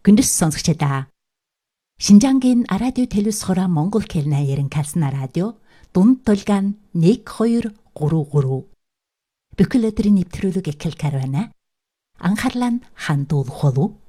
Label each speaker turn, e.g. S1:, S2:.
S1: Гүндэс сонсогчдаа. Шинжангийн радио телевизхора Монгол хэлний ярин калсна радио дунд толгаан 1233. Бүхэл өдрийн нэвтрүүлэг эхэл карвана. Анхаарлаа хандуулах болов.